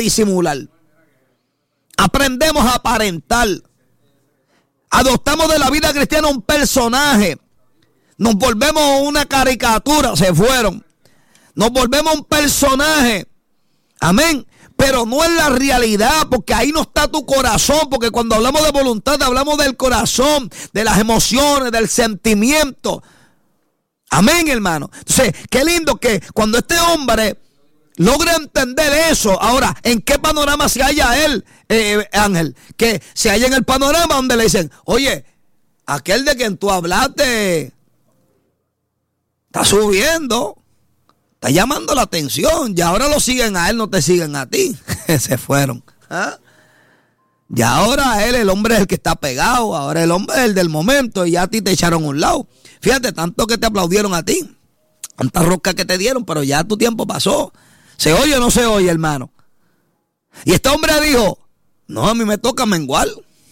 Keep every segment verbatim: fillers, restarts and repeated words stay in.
disimular. Aprendemos a aparentar. Adoptamos de la vida cristiana un personaje. Nos volvemos una caricatura. Se fueron. Nos volvemos un personaje. Amén. Pero no es la realidad, porque ahí no está tu corazón. Porque cuando hablamos de voluntad, hablamos del corazón, de las emociones, del sentimiento. Amén, hermano. Entonces, qué lindo que cuando este hombre logra entender eso. Ahora, ¿en qué panorama se halla él, eh, Ángel? Que se halla en el panorama donde le dicen, oye, aquel de quien tú hablaste está subiendo, está llamando la atención. Y ahora lo siguen a él, no te siguen a ti. Se fueron. ¿Ah? Y ahora él, el hombre es el que está pegado. Ahora el hombre es el del momento. Y ya a ti te echaron a un lado. Fíjate, tanto que te aplaudieron a ti. Tanta rosca que te dieron, pero ya tu tiempo pasó. ¿Se oye o no se oye, hermano? Y este hombre dijo, no, a mí me toca menguar.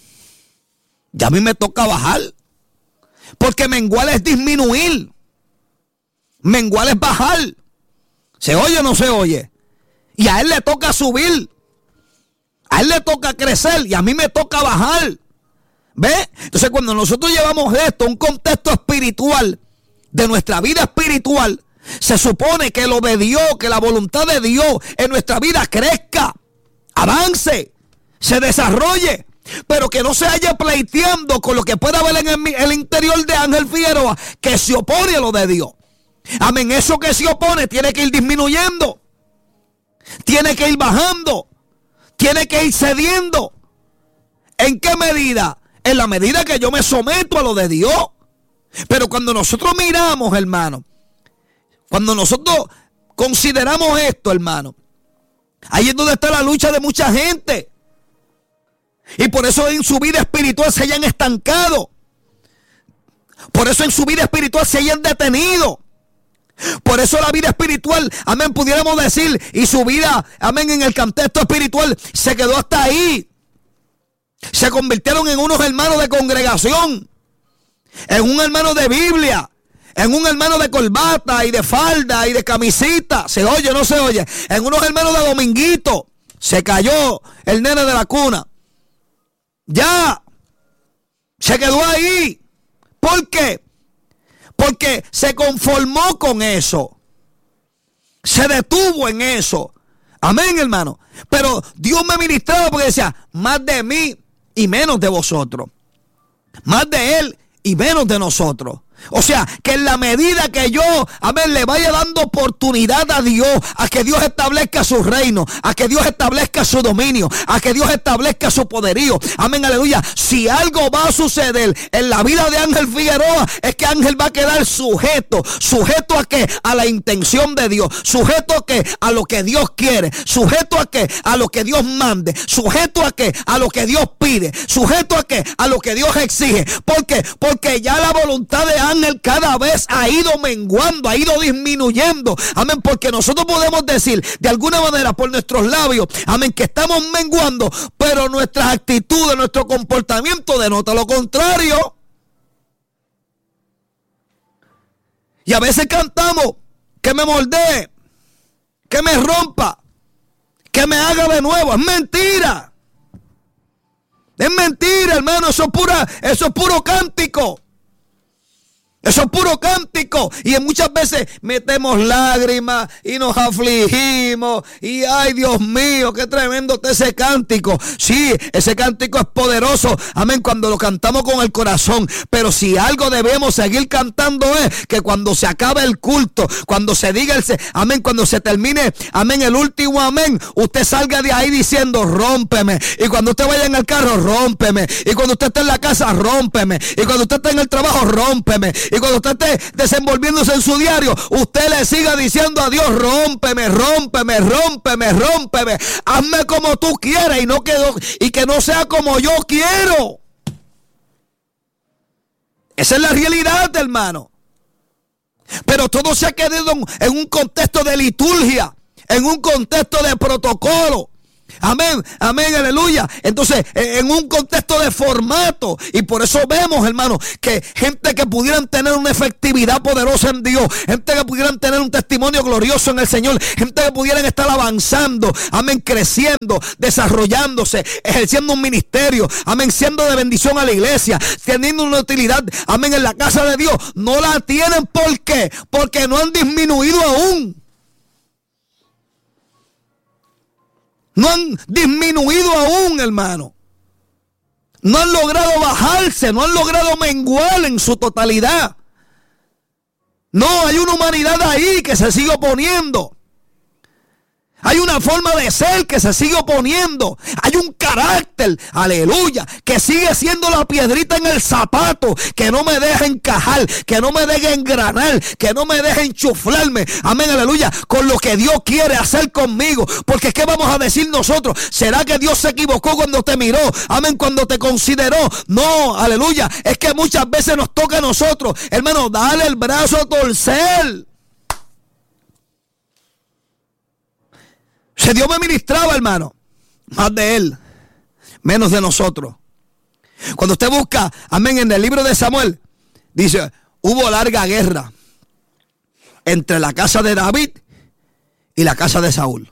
Ya a mí me toca bajar. Porque menguar es disminuir. Menguar es bajar. ¿Se oye o no se oye? Y a él le toca subir. A él le toca crecer y a mí me toca bajar. ¿Ve? Entonces cuando nosotros llevamos esto a un contexto espiritual, de nuestra vida espiritual, se supone que lo de Dios, que la voluntad de Dios en nuestra vida crezca, avance, se desarrolle, pero que no se haya pleiteando con lo que pueda haber en el, el interior de Ángel Figueroa, que se opone a lo de Dios. Amén, eso que se opone tiene que ir disminuyendo, tiene que ir bajando, tiene que ir cediendo. ¿En qué medida? En la medida que yo me someto a lo de Dios. Pero cuando nosotros miramos, hermano, cuando nosotros consideramos esto, hermano, ahí es donde está la lucha de mucha gente. Y por eso en su vida espiritual se hayan estancado. Por eso en su vida espiritual se hayan detenido. Por eso la vida espiritual, amén, pudiéramos decir, y su vida, amén, en el contexto espiritual se quedó hasta ahí. Se convirtieron en unos hermanos de congregación, en un hermano de Biblia, en un hermano de corbata y de falda y de camisita. ¿Se oye o no se oye? En unos hermanos de dominguito. Se cayó el nene de la cuna. Ya. Se quedó ahí. ¿Por qué? Porque se conformó con eso. Se detuvo en eso. Amén, hermano. Pero Dios me ministraba porque decía, más de mí y menos de vosotros. Más de él y menos de nosotros. O sea, que en la medida que yo, amén, le vaya dando oportunidad a Dios, a que Dios establezca su reino, a que Dios establezca su dominio, a que Dios establezca su poderío, amén, aleluya. Si algo va a suceder en la vida de Ángel Figueroa, es que Ángel va a quedar sujeto, sujeto a que, a la intención de Dios, sujeto a que, a lo que Dios quiere, sujeto a que, a lo que Dios mande, sujeto a que, a lo que Dios pide, sujeto a que, a lo que Dios exige. ¿Por qué? Porque ya la voluntad de Ángel Ángel cada vez ha ido menguando, ha ido disminuyendo, amén, porque nosotros podemos decir de alguna manera por nuestros labios, amén, que estamos menguando, pero nuestras actitudes, nuestro comportamiento denota lo contrario. Y a veces cantamos que me moldee, que me rompa, que me haga de nuevo. Es mentira. Es mentira, hermano, eso es pura, eso es puro cántico. Eso es puro cántico. Y muchas veces metemos lágrimas y nos afligimos. Y ay, Dios mío, qué tremendo está ese cántico. Sí, ese cántico es poderoso. Amén, cuando lo cantamos con el corazón. Pero si algo debemos seguir cantando es que cuando se acabe el culto, cuando se diga el, amén, cuando se termine, amén, el último amén, usted salga de ahí diciendo, rómpeme. Y cuando usted vaya en el carro, rómpeme. Y cuando usted esté en la casa, rómpeme. Y cuando usted esté en el trabajo, rómpeme. Y cuando usted esté desenvolviéndose en su diario, usted le siga diciendo a Dios, rómpeme, rómpeme, rómpeme, rómpeme. Hazme como tú quieras y, no que, y que no sea como yo quiero. Esa es la realidad, hermano. Pero todo se ha quedado en un contexto de liturgia, en un contexto de protocolo. Amén, amén, aleluya. Entonces, en un contexto de formato, y por eso vemos, hermano, que gente que pudieran tener una efectividad poderosa en Dios, gente que pudieran tener un testimonio glorioso en el Señor, gente que pudieran estar avanzando, amén, creciendo, desarrollándose, ejerciendo un ministerio, amén, siendo de bendición a la iglesia, teniendo una utilidad, amén, en la casa de Dios, no la tienen. ¿Por qué? Porque no han disminuido aún. No han disminuido aún, hermano. No han logrado bajarse, no han logrado menguar en su totalidad. No, hay una humanidad ahí que se sigue oponiendo. Hay una forma de ser que se sigue oponiendo. Hay un carácter, aleluya, que sigue siendo la piedrita en el zapato, que no me deja encajar, que no me deja engranar, que no me deja enchuflarme, amén, aleluya, con lo que Dios quiere hacer conmigo. Porque ¿qué vamos a decir nosotros? ¿Será que Dios se equivocó cuando te miró? Amén, cuando te consideró. No, aleluya, es que muchas veces nos toca a nosotros, hermano, darle el brazo a torcer. Si Dios me ministraba, hermano, más de Él, menos de nosotros. Cuando usted busca, amén, en el libro de Samuel, dice, hubo larga guerra entre la casa de David y la casa de Saúl.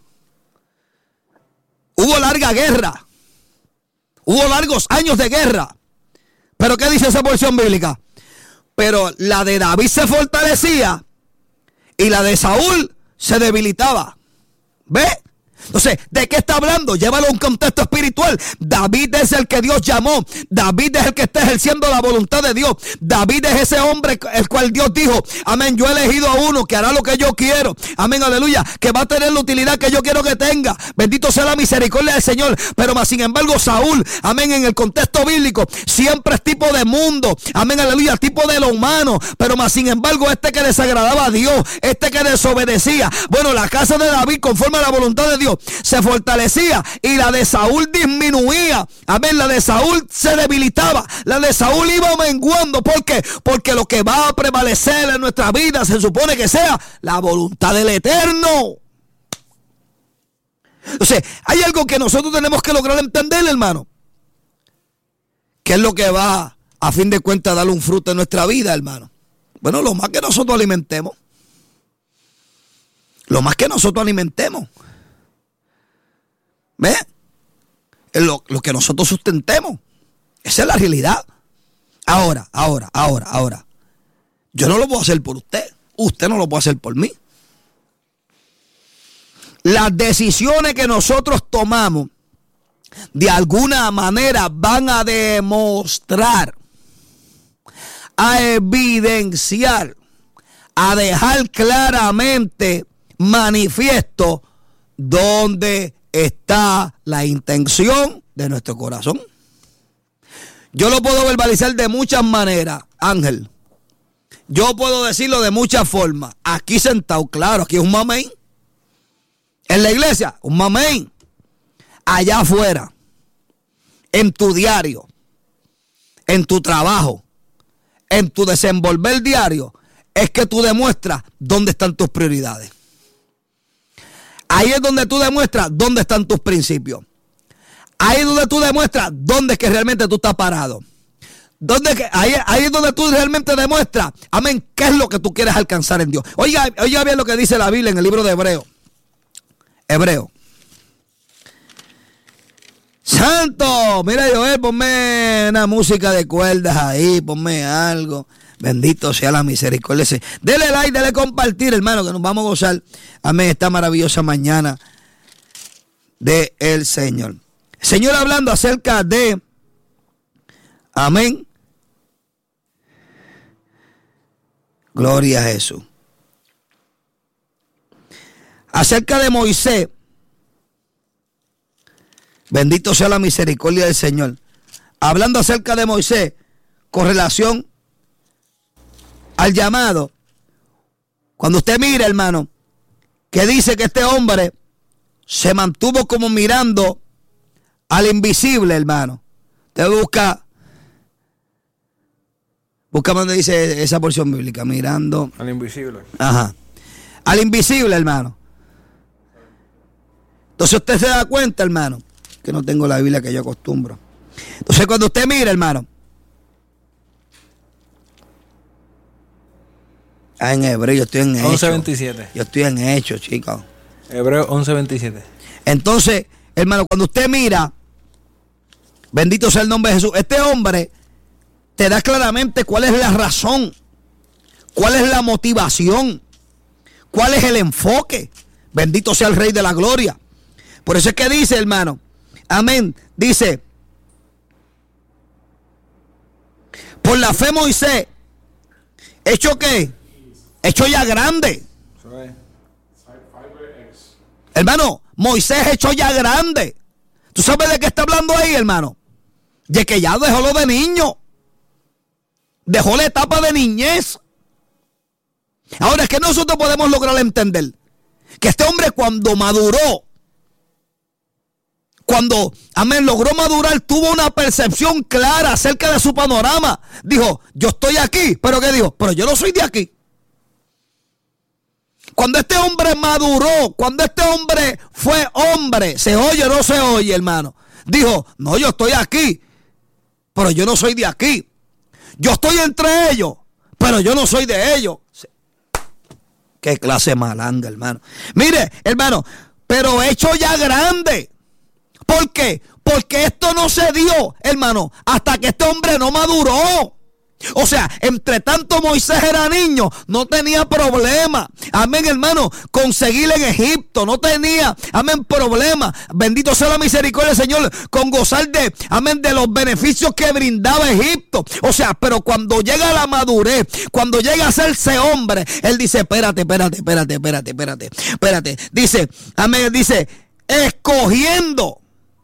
Hubo larga guerra. Hubo largos años de guerra. Pero ¿qué dice esa porción bíblica? Pero la de David se fortalecía y la de Saúl se debilitaba. ¿Ve? Entonces, ¿de qué está hablando? Llévalo a un contexto espiritual. David es el que Dios llamó. David es el que está ejerciendo la voluntad de Dios. David es ese hombre el cual Dios dijo, amén, yo he elegido a uno que hará lo que yo quiero. Amén, aleluya, que va a tener la utilidad que yo quiero que tenga. Bendito sea la misericordia del Señor. Pero más sin embargo, Saúl, amén, en el contexto bíblico, siempre es tipo de mundo. Amén, aleluya, tipo de lo humano. Pero más sin embargo, este que desagradaba a Dios, este que desobedecía. Bueno, la casa de David, conforme a la voluntad de Dios, se fortalecía y la de Saúl disminuía. Amén, la de Saúl se debilitaba, la de Saúl iba menguando. ¿Por qué? Porque lo que va a prevalecer en nuestra vida se supone que sea la voluntad del Eterno. Entonces, hay algo que nosotros tenemos que lograr entender, hermano. ¿Qué es lo que va a fin de cuentas a darle un fruto en nuestra vida, hermano? Bueno, lo más que nosotros alimentemos. Lo más que nosotros alimentemos. ¿Ve? Lo, lo que nosotros sustentemos. Esa es la realidad. Ahora, ahora, ahora, ahora. Yo no lo puedo hacer por usted. Usted no lo puede hacer por mí. Las decisiones que nosotros tomamos, de alguna manera van a demostrar, a evidenciar, a dejar claramente manifiesto dónde está la intención de nuestro corazón. Yo lo puedo verbalizar de muchas maneras, Ángel. Yo puedo decirlo de muchas formas. Aquí sentado, claro, aquí es un mamey. En la iglesia, un mamey. Allá afuera, en tu diario, en tu trabajo, en tu desenvolver diario, es que tú demuestras dónde están tus prioridades. Ahí es donde tú demuestras dónde están tus principios. Ahí es donde tú demuestras dónde es que realmente tú estás parado. Dónde que, ahí, ahí es donde tú realmente demuestras, amén, qué es lo que tú quieres alcanzar en Dios. Oiga, oiga bien lo que dice la Biblia en el libro de Hebreo. Hebreo. Santo, mira Joel, ponme una música de cuerdas ahí, ponme algo. Bendito sea la misericordia. Dele like, dele compartir, hermano, que nos vamos a gozar. Amén, esta maravillosa mañana del Señor. Señor, hablando acerca de, amén, gloria a Jesús. Acerca de Moisés, bendito sea la misericordia del Señor. Hablando acerca de Moisés, con relación al llamado. Cuando usted mira, hermano, que dice que este hombre se mantuvo como mirando al invisible, hermano. Usted busca, busca donde dice esa porción bíblica, mirando al invisible. Ajá. Al invisible, hermano. Entonces usted se da cuenta, hermano, que no tengo la Biblia que yo acostumbro. Entonces cuando usted mira, hermano, ah, en hebreo, yo estoy en Hechos. once veintisiete. Yo estoy en Hechos, chicos. Hebreo once veintisiete. Entonces, hermano, cuando usted mira, bendito sea el nombre de Jesús, este hombre te da claramente cuál es la razón, cuál es la motivación, cuál es el enfoque. Bendito sea el Rey de la Gloria. Por eso es que dice, hermano, amén, dice, por la fe Moisés, ¿hecho qué? Hecho ya grande. Hermano, Moisés hecho ya grande. ¿Tú sabes de qué está hablando ahí, hermano? De que ya dejó lo de niño. Dejó la etapa de niñez. Ahora es que nosotros podemos lograr entender que este hombre cuando maduró, cuando, amén, logró madurar, tuvo una percepción clara acerca de su panorama. Dijo, yo estoy aquí, pero ¿qué dijo? Pero yo no soy de aquí. Cuando este hombre maduró, cuando este hombre fue hombre, ¿se oye o no se oye, hermano? Dijo, no, yo estoy aquí, pero yo no soy de aquí. Yo estoy entre ellos, pero yo no soy de ellos. Qué clase malanga, hermano. Mire, hermano, pero hecho ya grande. ¿Por qué? Porque esto no se dio, hermano, hasta que este hombre no maduró. O sea, entre tanto Moisés era niño, no tenía problema, amén, hermano, conseguir en Egipto, no tenía, amén, problema, bendito sea la misericordia del Señor, con gozar de, amén, de los beneficios que brindaba Egipto. O sea, pero cuando llega a la madurez, cuando llega a hacerse hombre, él dice, espérate, espérate, espérate, espérate, espérate, espérate, dice, amén, dice, escogiendo.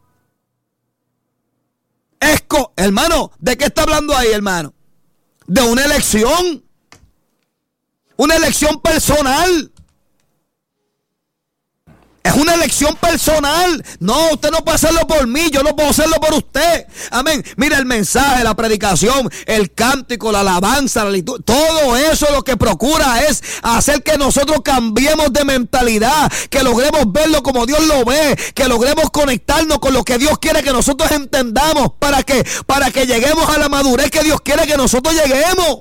Esco, hermano, ¿de qué está hablando ahí, hermano? De una elección, una elección personal. Es una elección personal. No, usted no puede hacerlo por mí, yo no puedo hacerlo por usted. Amén. Mira el mensaje, la predicación, el cántico, la alabanza, la liturgia, todo eso lo que procura es hacer que nosotros cambiemos de mentalidad, que logremos verlo como Dios lo ve, que logremos conectarnos con lo que Dios quiere que nosotros entendamos, para que, para que lleguemos a la madurez que Dios quiere que nosotros lleguemos.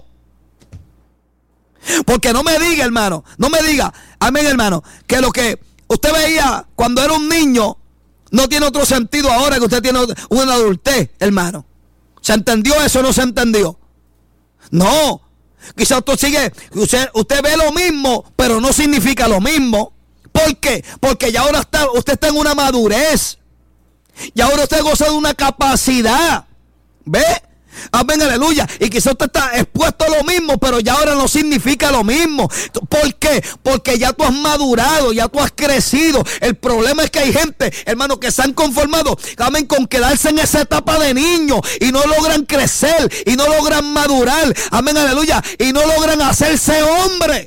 Porque no me diga, hermano, no me diga, amén, hermano, que lo que usted veía cuando era un niño no tiene otro sentido ahora que usted tiene una adultez, hermano. ¿Se entendió eso o no se entendió? No. Quizás usted sigue, usted, usted ve lo mismo, pero no significa lo mismo. ¿Por qué? Porque ya ahora está, usted está en una madurez. Y ahora usted goza de una capacidad. ¿Ve? Amén, aleluya. Y quizás usted está expuesto a lo mismo, pero ya ahora no significa lo mismo. ¿Por qué? Porque ya tú has madurado, ya tú has crecido. El problema es que hay gente, hermano, que se han conformado, amén, con quedarse en esa etapa de niño y no logran crecer y no logran madurar. Amén, aleluya. Y no logran hacerse hombre.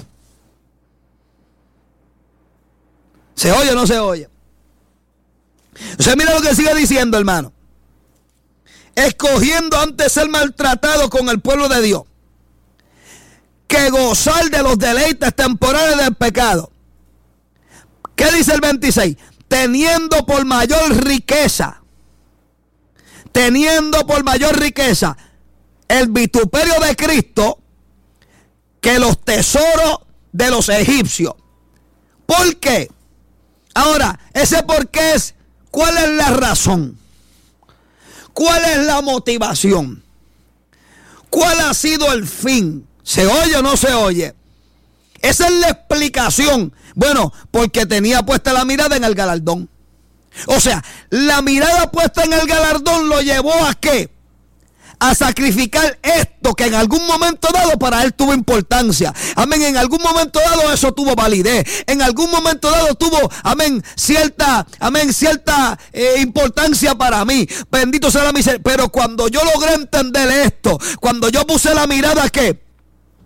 ¿Se oye o no se oye? Usted mira lo que sigue diciendo, hermano. Escogiendo antes ser maltratado con el pueblo de Dios que gozar de los deleites temporales del pecado. ¿Qué dice el veintiséis? Teniendo por mayor riqueza, teniendo por mayor riqueza el vituperio de Cristo que los tesoros de los egipcios. ¿Por qué? Ahora, ese por qué es, ¿cuál es la razón? ¿Cuál es la motivación? ¿Cuál ha sido el fin? ¿Se oye o no se oye? Esa es la explicación. Bueno, porque tenía puesta la mirada en el galardón. O sea, la mirada puesta en el galardón lo llevó a ¿qué? A sacrificar esto que en algún momento dado para él tuvo importancia. Amén, en algún momento dado eso tuvo validez. En algún momento dado tuvo, amén, cierta, amén, cierta eh, importancia para mí. Bendito sea la misericordia. Pero cuando yo logré entender esto, cuando yo puse la mirada ¿qué?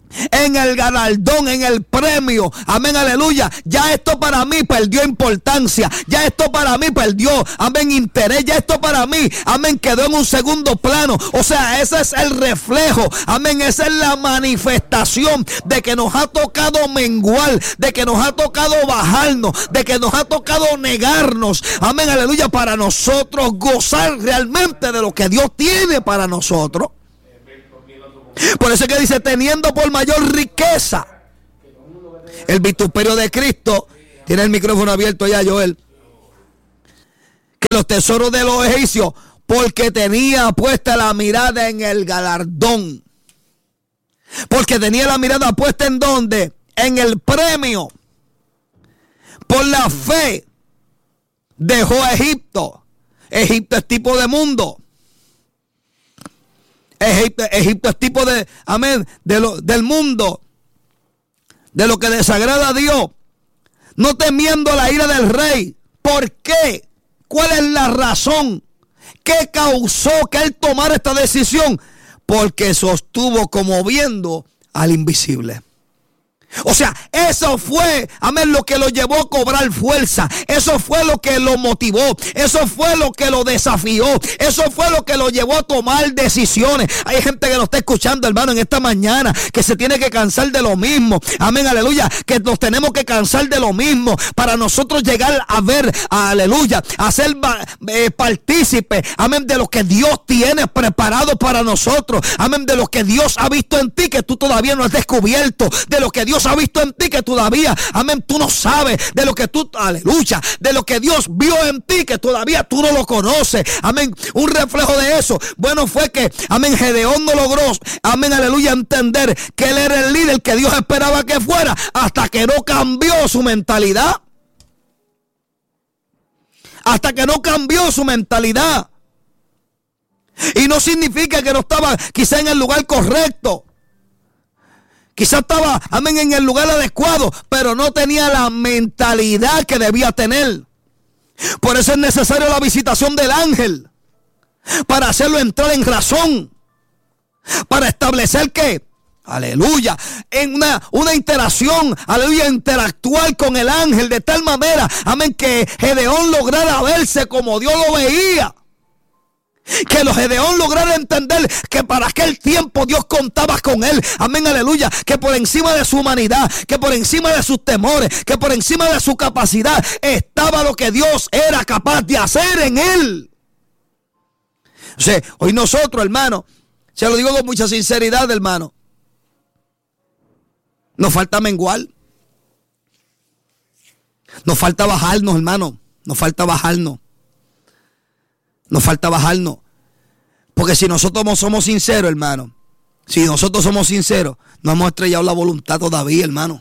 en el galardón, en el premio, amén, aleluya, ya esto para mí perdió importancia, ya esto para mí perdió, amén, interés, ya esto para mí, amén, quedó en un segundo plano. O sea, ese es el reflejo, amén, esa es la manifestación de que nos ha tocado menguar, de que nos ha tocado bajarnos, de que nos ha tocado negarnos, amén, aleluya, para nosotros gozar realmente de lo que Dios tiene para nosotros. Por eso es que dice, teniendo por mayor riqueza el vituperio de Cristo. Tiene el micrófono abierto ya, Joel. Que los tesoros de los egipcios, porque tenía puesta la mirada en el galardón. Porque tenía la mirada puesta en ¿dónde? En el premio. Por la fe dejó a Egipto. Egipto es tipo de mundo. Egipto, Egipto es tipo de, amén, de lo, del mundo, de lo que desagrada a Dios, no temiendo la ira del rey. ¿Por qué? ¿Cuál es la razón? ¿Qué causó que él tomara esta decisión? Porque sostuvo como viendo al invisible. O sea, eso fue, amén, lo que lo llevó a cobrar fuerza. Eso fue lo que lo motivó. Eso fue lo que lo desafió. Eso fue lo que lo llevó a tomar decisiones. Hay gente que lo está escuchando, hermano, en esta mañana, que se tiene que cansar de lo mismo. Amén, aleluya. Que nos tenemos que cansar de lo mismo para nosotros llegar a ver, aleluya, a ser eh, partícipe, amén, de lo que Dios tiene preparado para nosotros. Amén, de lo que Dios ha visto en ti que tú todavía no has descubierto. De lo que Dios ha visto en ti que todavía, amén, tú no sabes, de lo que tú, aleluya, de lo que Dios vio en ti que todavía tú no lo conoces, amén. Un reflejo de eso, bueno, fue que, amén, Gedeón no logró, amén, aleluya, entender que él era el líder que Dios esperaba que fuera, hasta que no cambió su mentalidad, hasta que no cambió su mentalidad. Y no significa que no estaba quizá en el lugar correcto. Quizás estaba, amén, en el lugar adecuado, pero no tenía la mentalidad que debía tener. Por eso es necesario la visitación del ángel, para hacerlo entrar en razón, para establecer que, aleluya, en una, una interacción, aleluya, interactuar con el ángel de tal manera, amén, que Gedeón lograra verse como Dios lo veía. Que los Gedeón lograron entender que para aquel tiempo Dios contaba con él. Amén, aleluya. Que por encima de su humanidad, que por encima de sus temores, que por encima de su capacidad estaba lo que Dios era capaz de hacer en él. O sea, hoy nosotros, hermano, se lo digo con mucha sinceridad, hermano, nos falta menguar. Nos falta bajarnos, hermano. Nos falta bajarnos. Nos falta bajarnos. Porque si nosotros somos sinceros, hermano, si nosotros somos sinceros, no hemos estrellado la voluntad todavía, hermano.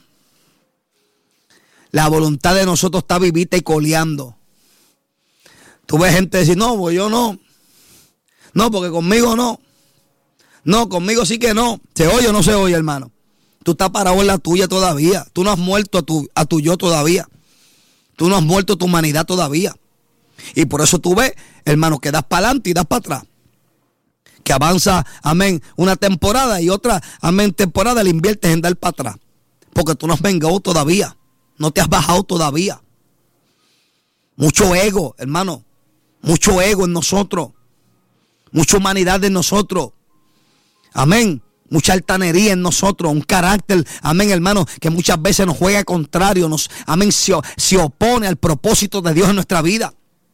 La voluntad de nosotros está vivita y coleando. Tú ves gente decir, no, pues yo no. No, porque conmigo no. No, conmigo sí que no. ¿Se oye o no se oye, hermano? Tú estás parado en la tuya todavía. Tú no has muerto a tu, a tu yo todavía. Tú no has muerto a tu humanidad todavía. Y por eso tú ves, hermano, que das para adelante y das para atrás. Que avanza, amén, una temporada y otra, amén, temporada le inviertes en dar para atrás. Porque tú no has vengado todavía. No te has bajado todavía. Mucho ego, hermano. Mucho ego en nosotros. Mucha humanidad en nosotros. Amén. Mucha altanería en nosotros, un carácter, amén, hermano, que muchas veces nos juega contrario, nos, amén, se, se opone al propósito de Dios en nuestra vida.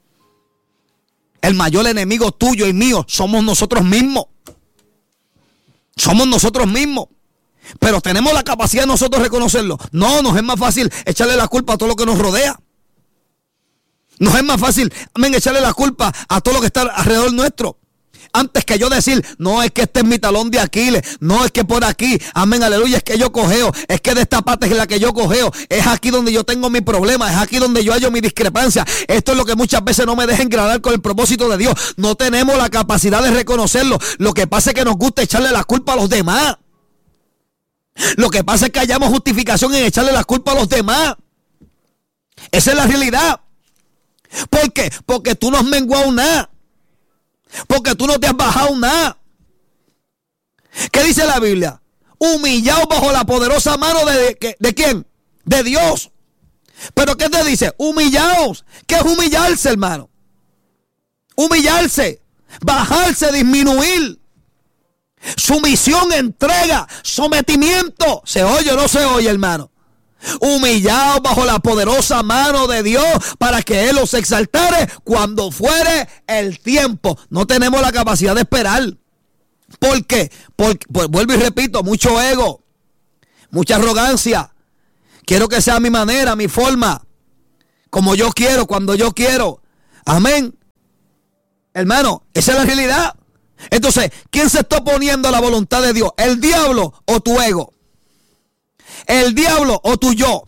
El mayor enemigo tuyo y mío somos nosotros mismos. Somos nosotros mismos. Pero tenemos la capacidad de nosotros reconocerlo. No, nos es más fácil echarle la culpa a todo lo que nos rodea. Nos es más fácil, amén, echarle la culpa a todo lo que está alrededor nuestro. Antes que yo decir, no, es que este es mi talón de Aquiles, no, es que por aquí, amén, aleluya, es que yo cojeo, es que de esta parte es la que yo cojeo, es aquí donde yo tengo mi problema, es aquí donde yo hallo mi discrepancia. Esto es lo que muchas veces no me deja engradar con el propósito de Dios. No tenemos la capacidad de reconocerlo. Lo que pasa es que nos gusta echarle la culpa a los demás. Lo que pasa es que hallamos justificación en echarle la culpa a los demás. Esa es la realidad. ¿Por qué? Porque tú no has menguado nada. Porque tú no te has bajado nada. ¿Qué dice la Biblia? humillaos bajo la poderosa mano de, de, de ¿quién? De Dios. Pero ¿qué te dice? Humillaos. ¿Qué es humillarse, hermano? Humillarse, bajarse, disminuir. Sumisión, entrega, sometimiento. ¿Se oye o no se oye, hermano? Humillaos bajo la poderosa mano de Dios para que Él os exaltare cuando fuere el tiempo. No tenemos la capacidad de esperar. ¿Por qué? Porque, pues, vuelvo y repito, mucho ego, mucha arrogancia. Quiero que sea a mi manera, a mi forma, como yo quiero, cuando yo quiero. Amén. Hermano, esa es la realidad. Entonces, ¿quién se está oponiendo a la voluntad de Dios? ¿El diablo o tu ego? ¿El diablo o tu yo?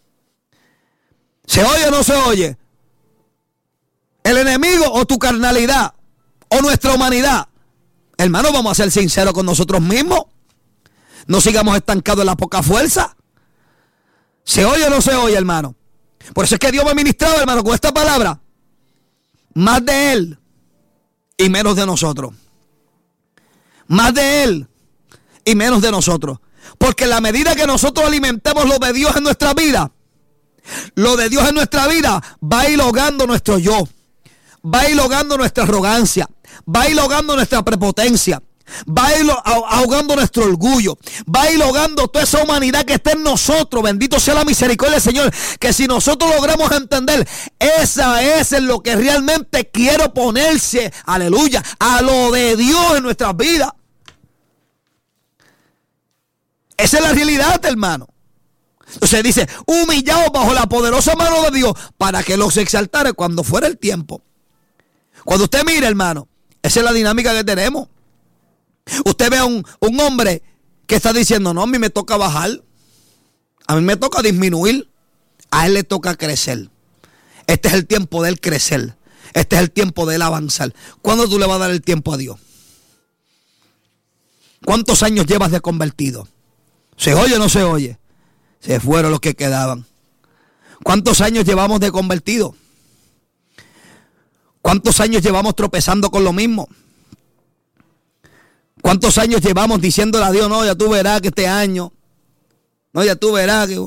¿Se oye o no se oye? ¿El enemigo o tu carnalidad? ¿O nuestra humanidad? Hermano, vamos a ser sinceros con nosotros mismos. No sigamos estancados en la poca fuerza. ¿Se oye o no se oye, hermano? Por eso es que Dios me ha ministrado, hermano, con esta palabra. Más de Él y menos de nosotros. Más de Él y menos de nosotros. Porque en la medida que nosotros alimentemos lo de Dios en nuestra vida, lo de Dios en nuestra vida va a ir ahogando nuestro yo, va a ir ahogando nuestra arrogancia, va a ir ahogando nuestra prepotencia, va a ir ahogando nuestro orgullo, va a ir ahogando toda esa humanidad que está en nosotros. Bendito sea la misericordia del Señor, que si nosotros logramos entender, esa es en lo que realmente quiero ponerse, aleluya, a lo de Dios en nuestras vidas. Esa es la realidad, hermano. Entonces dice, humillaos bajo la poderosa mano de Dios para que los exaltare cuando fuera el tiempo. Cuando usted mire, hermano, esa es la dinámica que tenemos. Usted ve a un, un hombre que está diciendo, no, a mí me toca bajar, a mí me toca disminuir, a él le toca crecer. Este es el tiempo de él crecer, este es el tiempo de él avanzar. ¿Cuándo tú le vas a dar el tiempo a Dios? ¿Cuántos años llevas de convertido? ¿Se oye o no se oye? Se fueron los que quedaban. ¿Cuántos años llevamos de convertido? ¿Cuántos años llevamos tropezando con lo mismo? ¿Cuántos años llevamos diciéndole a Dios, no, ya tú verás que este año, no, ya tú verás que...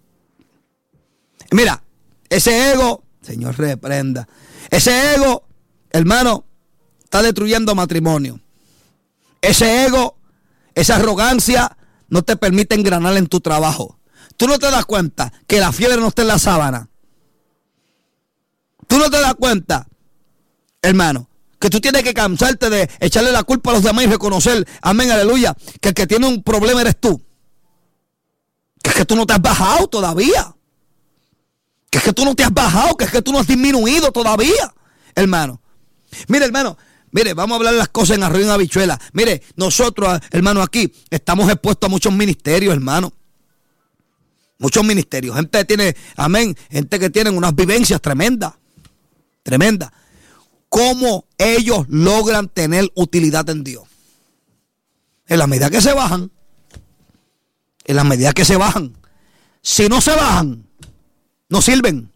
Mira, ese ego, Señor reprenda, ese ego, hermano, está destruyendo matrimonio. Ese ego, esa arrogancia, no te permite engranar en tu trabajo. Tú no te das cuenta que la fiebre no está en la sábana. Tú no te das cuenta, hermano, que tú tienes que cansarte de echarle la culpa a los demás y reconocer, amén, aleluya, que el que tiene un problema eres tú. Que es que tú no te has bajado todavía. Que es que tú no te has bajado, que es que tú no has disminuido todavía, hermano. Mire, hermano, mire, vamos a hablar las cosas en arroz y en habichuela. Mire, nosotros, hermano, aquí estamos expuestos a muchos ministerios, hermano. Muchos ministerios. Gente que tiene, amén, gente que tienen unas vivencias tremendas. Tremendas. ¿Cómo ellos logran tener utilidad en Dios? En la medida que se bajan. En la medida que se bajan. Si no se bajan, no sirven.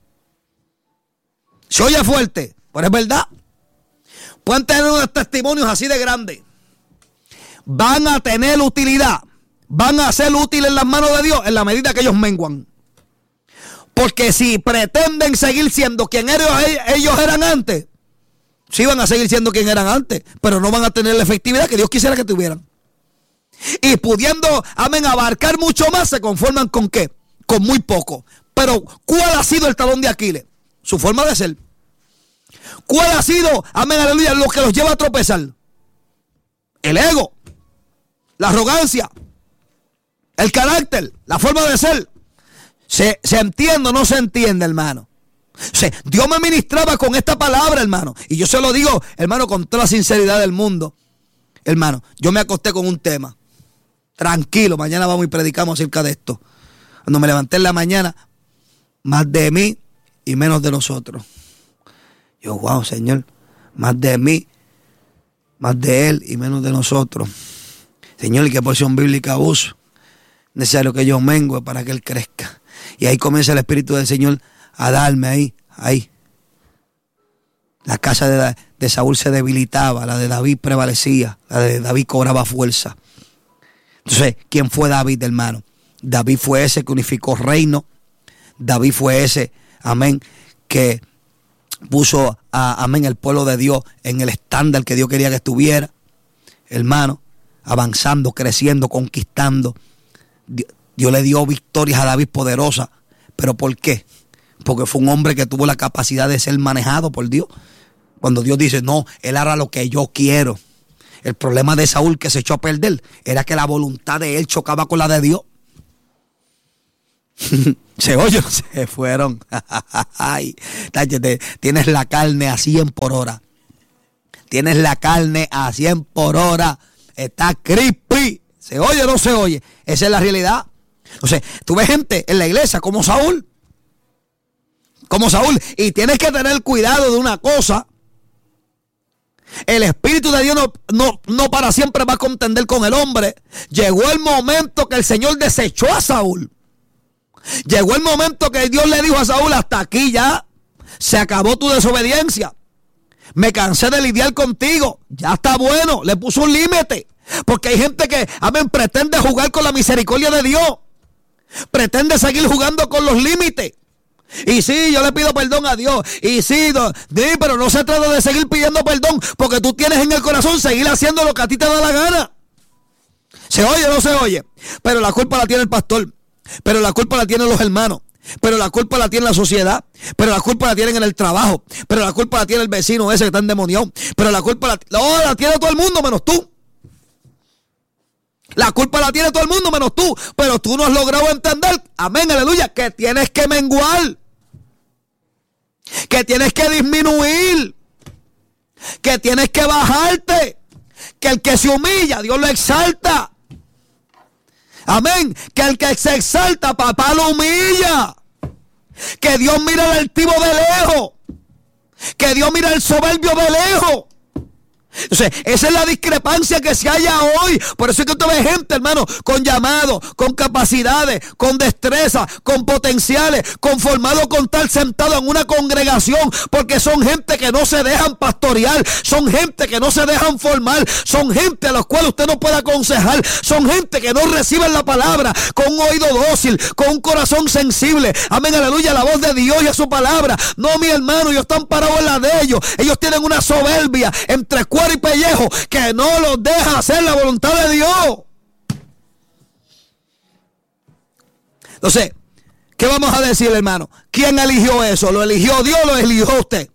Se oye fuerte, pero es verdad. Pueden tener unos testimonios así de grandes. Van a tener utilidad. Van a ser útiles en las manos de Dios en la medida que ellos menguan. Porque si pretenden seguir siendo quien ellos eran antes, sí van a seguir siendo quien eran antes, pero no van a tener la efectividad que Dios quisiera que tuvieran. Y pudiendo, amén, abarcar mucho más, se conforman con qué? Con muy poco. Pero ¿cuál ha sido el talón de Aquiles? Su forma de ser. ¿Cuál ha sido, amén, aleluya, lo que los lleva a tropezar? El ego, la arrogancia, el carácter, la forma de ser. ¿Se, se entiende o no se entiende, hermano? O sea, Dios me ministraba con esta palabra, hermano. Y yo se lo digo, hermano, con toda la sinceridad del mundo. Hermano, yo me acosté con un tema. Tranquilo, mañana vamos y predicamos acerca de esto. Cuando me levanté en la mañana, más de mí y menos de nosotros. Yo, wow, Señor, más de mí, más de Él y menos de nosotros. Señor, ¿y qué porción bíblica uso? Necesario que yo mengue para que Él crezca. Y ahí comienza el Espíritu del Señor a darme ahí, ahí. La casa de, de Saúl se debilitaba, la de David prevalecía, la de David cobraba fuerza. Entonces, ¿quién fue David, hermano? David fue ese que unificó reino. David fue ese, amén, que puso a, amén, el pueblo de Dios en el estándar que Dios quería que estuviera, hermano, avanzando, creciendo, conquistando. Dios, Dios le dio victorias a David poderosas. ¿Pero por qué? Porque fue un hombre que tuvo la capacidad de ser manejado por Dios. Cuando Dios dice, no, él hará lo que yo quiero. El problema de Saúl, que se echó a perder, era que la voluntad de él chocaba con la de Dios. Se oye, se fueron. Ay, tienes la carne a cien por hora. Tienes la carne a cien por hora. Está crispy. ¿Se oye o no se oye? Esa es la realidad. O sea, tú ves gente en la iglesia como Saúl. Como Saúl. Y tienes que tener cuidado de una cosa. El Espíritu de Dios no, no, no para siempre va a contender con el hombre. Llegó el momento que el Señor desechó a Saúl. Llegó el momento que Dios le dijo a Saúl, hasta aquí ya. Se acabó tu desobediencia. Me cansé de lidiar contigo. Ya está bueno. Le puso un límite. Porque hay gente que, amén, pretende jugar con la misericordia de Dios. Pretende seguir jugando con los límites. Y sí, yo le pido perdón a Dios. Y sí, no, sí, pero no se trata de seguir pidiendo perdón, porque tú tienes en el corazón seguir haciendo lo que a ti te da la gana. ¿Se oye o no se oye? Pero la culpa la tiene el pastor. Pero la culpa la tienen los hermanos. Pero la culpa la tiene la sociedad. Pero la culpa la tienen en el trabajo. Pero la culpa la tiene el vecino ese que está endemoniado. Pero la culpa la, no, la tiene todo el mundo menos tú. La culpa la tiene todo el mundo menos tú. Pero tú no has logrado entender, amén, aleluya, que tienes que menguar. Que tienes que disminuir. Que tienes que bajarte. Que el que se humilla, Dios lo exalta. Amén. Que el que se exalta, papá lo humilla. Que Dios mira al altivo de lejos. Que Dios mira al soberbio de lejos. Entonces, esa es la discrepancia que se halla hoy. Por eso es que usted ve gente, hermano, con llamados, con capacidades, con destreza, con potenciales, conformado con estar sentado en una congregación, porque son gente que no se dejan pastorear, son gente que no se dejan formar, son gente a los cuales usted no puede aconsejar, son gente que no reciben la palabra con un oído dócil, con un corazón sensible. Amén, aleluya, la voz de Dios y a su palabra. No, mi hermano, ellos están parados en la de ellos. Ellos tienen una soberbia entre cuerpo y pellejo que no los deja hacer la voluntad de Dios. Entonces, ¿qué vamos a decir, hermano? ¿Quién eligió eso? ¿Lo eligió Dios o lo eligió usted?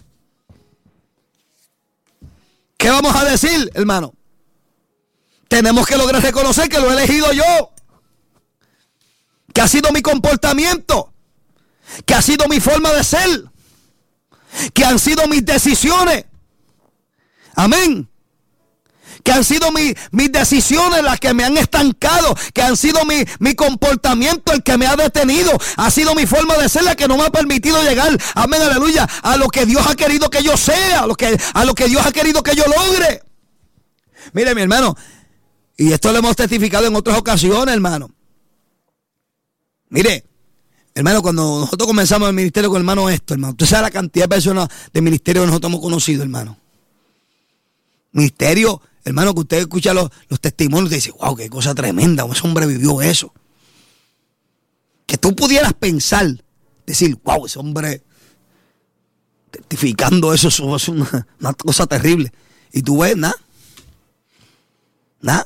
¿Qué vamos a decir, hermano? Tenemos que lograr reconocer que lo he elegido yo, que ha sido mi comportamiento, que ha sido mi forma de ser, que han sido mis decisiones. Amén. Que han sido mi, mis decisiones las que me han estancado, que han sido mi, mi comportamiento el que me ha detenido, ha sido mi forma de ser la que no me ha permitido llegar, amén, aleluya, a lo que Dios ha querido que yo sea, a lo que, a lo que Dios ha querido que yo logre. Mire, mi hermano, y esto lo hemos testificado en otras ocasiones, hermano. Mire, hermano, cuando nosotros comenzamos el ministerio con el hermano esto, hermano, usted sabe la cantidad de personas de ministerio que nosotros hemos conocido, hermano. Ministerio, hermano, que usted escucha los, los testimonios y dice, wow, qué cosa tremenda, ese hombre vivió eso. Que tú pudieras pensar, decir, wow, ese hombre testificando eso, eso es una, una cosa terrible. Y tú ves, nada, nada.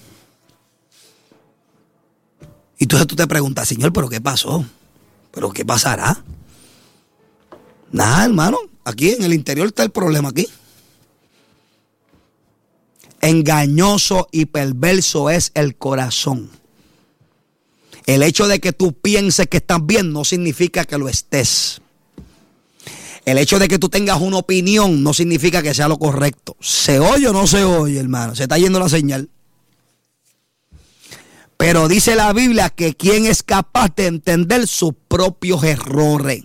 Y entonces tú te preguntas, Señor, ¿pero qué pasó? ¿Pero qué pasará? Nada, hermano, aquí en el interior está el problema aquí. Engañoso y perverso es el corazón. El hecho de que tú pienses que estás bien no significa que lo estés. El hecho de que tú tengas una opinión no significa que sea lo correcto. ¿Se oye o no se oye, hermano? Se está yendo la señal. Pero dice la Biblia que quien es capaz de entender sus propios errores.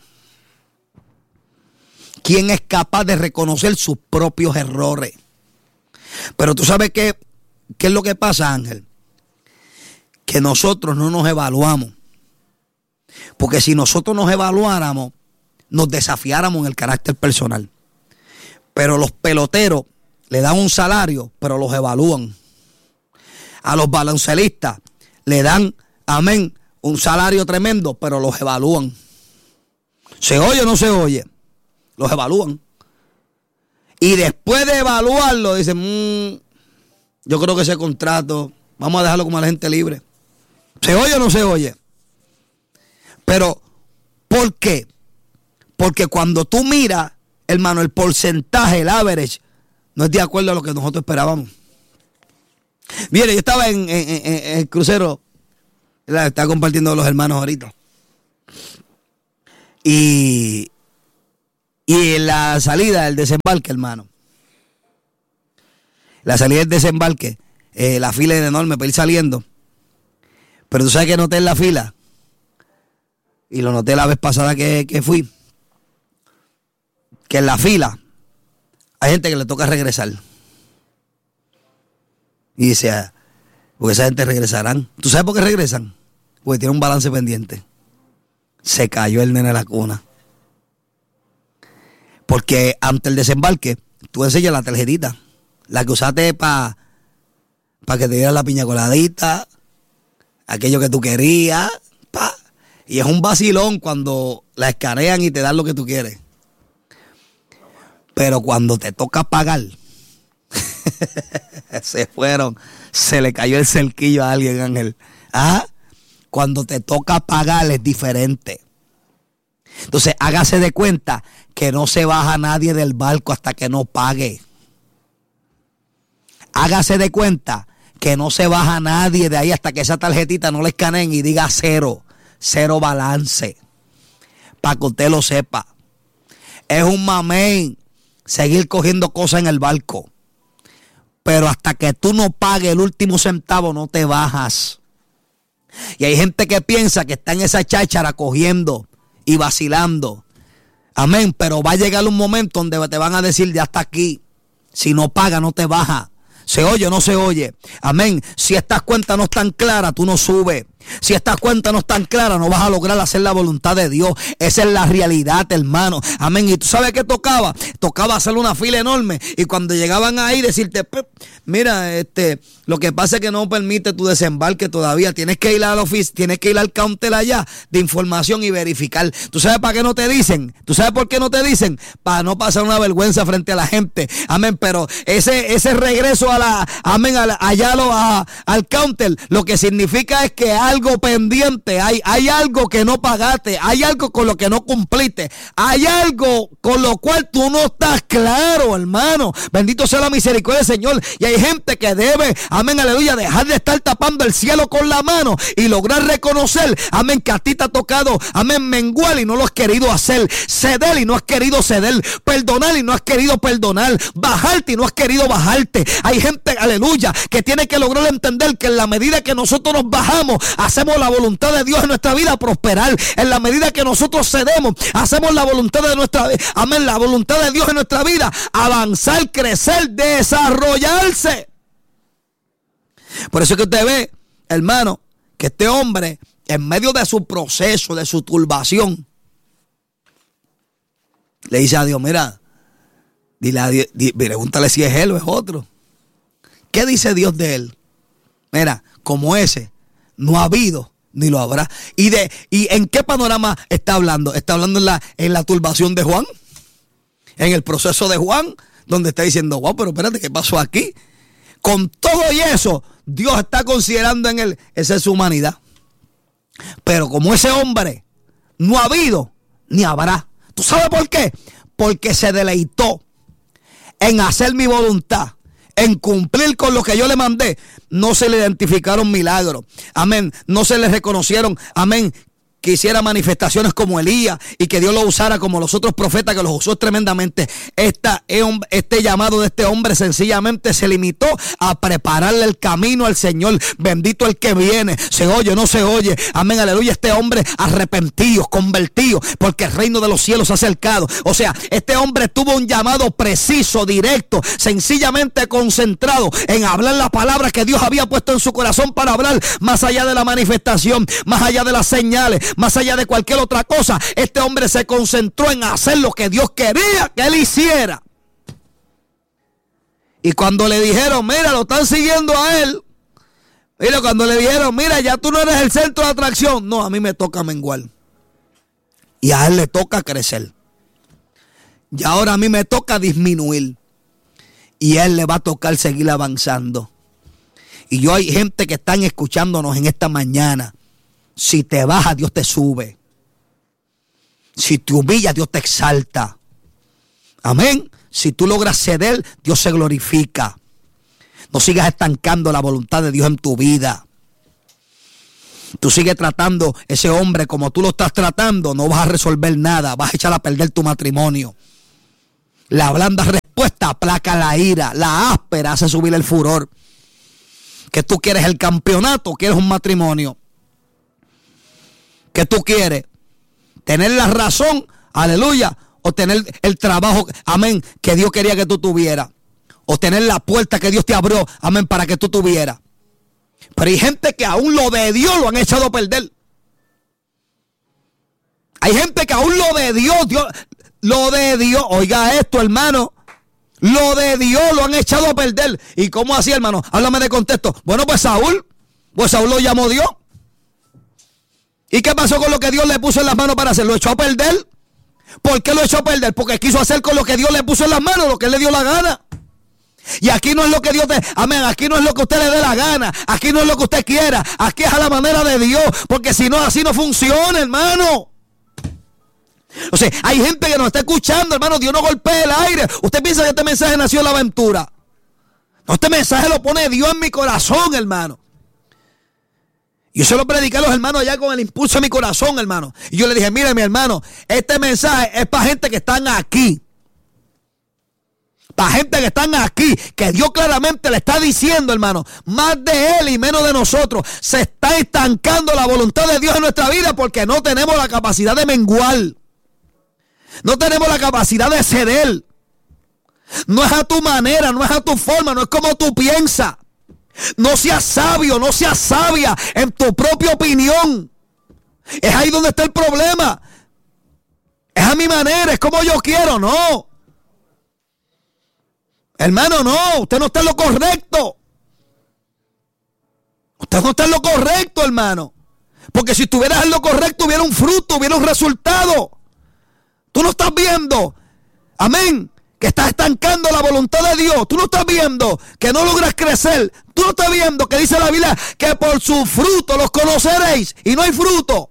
¿Quién es capaz de reconocer sus propios errores? Pero tú sabes qué, qué es lo que pasa, Ángel. Que nosotros no nos evaluamos. Porque si nosotros nos evaluáramos, nos desafiáramos en el carácter personal. Pero los peloteros le dan un salario, pero los evalúan. A los baloncelistas le dan, amén, un salario tremendo, pero los evalúan. ¿Se oye o no se oye? Los evalúan. Y después de evaluarlo, dicen, mmm, yo creo que ese contrato, vamos a dejarlo como a la gente libre. ¿Se oye o no se oye? Pero, ¿por qué? Porque cuando tú miras, hermano, el porcentaje, el average, no es de acuerdo a lo que nosotros esperábamos. Mire, yo estaba en, en, en, en el crucero, la estaba compartiendo con los hermanos ahorita. Y, y en la salida del desembarque, hermano. La salida del desembarque, eh, la fila era enorme para ir saliendo. Pero tú sabes que noté en la fila, y lo noté la vez pasada que, que fui, que en la fila hay gente que le toca regresar. Y dice, porque esa gente regresarán. ¿Tú sabes por qué regresan? Porque tiene un balance pendiente. Se cayó el nene de la cuna. Porque ante el desembarque, tú enseñas la tarjetita, la que usaste para pa que te dieran la piña coladita, aquello que tú querías, pa. Y es un vacilón cuando la escanean y te dan lo que tú quieres. Pero cuando te toca pagar, se fueron, se le cayó el cerquillo a alguien, Ángel. ¿Ah? Cuando te toca pagar es diferente. Entonces, hágase de cuenta que no se baja nadie del barco hasta que no pague. Hágase de cuenta que no se baja nadie de ahí hasta que esa tarjetita no le escaneen y diga cero, cero balance. Para que usted lo sepa. Es un mamey seguir cogiendo cosas en el barco. Pero hasta que tú no pagues el último centavo no te bajas. Y hay gente que piensa que está en esa cháchara cogiendo y vacilando. Amén. Pero va a llegar un momento donde te van a decir ya está aquí. Si no paga no te baja. ¿Se oye o no se oye? Amén. Si estas cuentas no están claras, tú no subes. Si estas cuentas no están claras, no vas a lograr hacer la voluntad de Dios. Esa es la realidad, hermano. Amén. Y tú sabes qué tocaba. Tocaba hacer una fila enorme. Y cuando llegaban ahí, decirte, mira, este, lo que pasa es que no permite tu desembarque todavía. Tienes que ir al oficio, tienes que ir al counter allá de información y verificar. ¿Tú sabes para qué no te dicen? ¿Tú sabes por qué no te dicen? Para no pasar una vergüenza frente a la gente. Amén. Pero ese, ese regreso a la, amén, a la, allá lo, a, al counter, lo que significa es que hay algo pendiente, hay, hay algo que no pagaste, hay algo con lo que no cumpliste, hay algo con lo cual tú no estás claro, hermano. Bendito sea la misericordia del Señor. Y hay gente que debe, amén, aleluya, dejar de estar tapando el cielo con la mano y lograr reconocer, amén, que a ti te ha tocado, amén, menguar y no lo has querido hacer, ceder y no has querido ceder, perdonar y no has querido perdonar, bajarte y no has querido bajarte. Hay gente, aleluya, que tiene que lograr entender que en la medida que nosotros nos bajamos, hacemos la voluntad de Dios en nuestra vida prosperar. En la medida que nosotros cedemos, hacemos la voluntad de nuestra vida, amén, la voluntad de Dios en nuestra vida, avanzar, crecer, desarrollarse. Por eso es que usted ve, hermano, que este hombre, en medio de su proceso, de su turbación, le dice a Dios, mira, dile a Dios, di, pregúntale si es él o es otro. ¿Qué dice Dios de él? Mira, como ese no ha habido ni lo habrá. ¿Y de y en qué panorama está hablando? Está hablando en la, en la turbación de Juan, en el proceso de Juan, donde está diciendo, wow, pero espérate, ¿qué pasó aquí? Con todo y eso, Dios está considerando en él, esa es su humanidad. Pero como ese hombre no ha habido ni habrá. ¿Tú sabes por qué? Porque se deleitó en hacer mi voluntad, en cumplir con lo que yo le mandé. No se le identificaron milagros, amén, no se le reconocieron, amén, que hiciera manifestaciones como Elías y que Dios lo usara como los otros profetas que los usó tremendamente. Esta, este llamado de este hombre sencillamente se limitó a prepararle el camino al Señor. Bendito el que viene. Se oye o no se oye. Amén, aleluya. Este hombre arrepentido, convertido, porque el reino de los cielos se ha acercado. O sea, este hombre tuvo un llamado preciso, directo, sencillamente concentrado en hablar las palabras que Dios había puesto en su corazón para hablar, más allá de la manifestación, más allá de las señales, más allá de cualquier otra cosa. Este hombre se concentró en hacer lo que Dios quería que él hiciera. Y cuando le dijeron, mira, lo están siguiendo a él, Mira, cuando le dijeron, mira, ya tú no eres el centro de atracción. No, a mí me toca menguar. Y a él le toca crecer. Y ahora a mí me toca disminuir. Y a él le va a tocar seguir avanzando. Y yo hay gente que están escuchándonos en esta mañana. Si te baja, Dios te sube. Si te humilla, Dios te exalta. Amén. Si tú logras ceder, Dios se glorifica. No sigas estancando la voluntad de Dios en tu vida. Tú sigues tratando ese hombre como tú lo estás tratando, no vas a resolver nada. Vas a echar a perder tu matrimonio. La blanda respuesta aplaca la ira. La áspera hace subir el furor. Que tú quieres el campeonato, quieres un matrimonio. ¿Qué tú quieres? ¿Tener la razón? Aleluya. O tener el trabajo, amén, que Dios quería que tú tuvieras. O tener la puerta que Dios te abrió, amén, para que tú tuvieras. Pero hay gente que aún lo de Dios lo han echado a perder. Hay gente que aún lo de Dios, Dios, lo de Dios, oiga esto, hermano. Lo de Dios lo han echado a perder. ¿Y cómo así, hermano? Háblame de contexto. Bueno, pues Saúl, pues Saúl lo llamó Dios. ¿Y qué pasó con lo que Dios le puso en las manos para hacer? ¿Lo echó a perder? ¿Por qué lo echó a perder? Porque quiso hacer con lo que Dios le puso en las manos, lo que él le dio la gana. Y aquí no es lo que Dios te... Amén, aquí no es lo que usted le dé la gana. Aquí no es lo que usted quiera. Aquí es a la manera de Dios. Porque si no, así no funciona, hermano. O sea, hay gente que nos está escuchando, hermano. Dios no golpea el aire. Usted piensa que este mensaje nació en la aventura. No, este mensaje lo pone Dios en mi corazón, hermano. Yo se lo prediqué a los hermanos allá con el impulso de mi corazón, hermano. Y yo le dije, mire, mi hermano, este mensaje es para gente que están aquí. Para gente que están aquí, que Dios claramente le está diciendo, hermano, más de Él y menos de nosotros. Se está estancando la voluntad de Dios en nuestra vida porque no tenemos la capacidad de menguar. No tenemos la capacidad de ceder. No es a tu manera, no es a tu forma, no es como tú piensas. No seas sabio, no seas sabia en tu propia opinión. Es ahí donde está el problema. Es a mi manera, es como yo quiero, no. Hermano, no, usted no está en lo correcto. Usted no está en lo correcto, hermano. Porque si estuvieras en lo correcto, hubiera un fruto, hubiera un resultado. Tú no estás viendo, amén, que estás estancando la voluntad de Dios. Tú no estás viendo que no logras crecer. Tú no estás viendo que dice la Biblia que por su fruto los conoceréis y no hay fruto.